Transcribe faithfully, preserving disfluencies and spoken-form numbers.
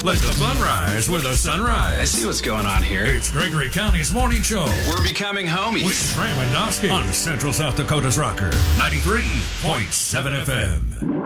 Let the fun rise with the sunrise. I see what's going on here. It's Gregory County's morning show. We're becoming homies. With Stramandowski on Central South Dakota's Rocker, ninety-three point seven F M.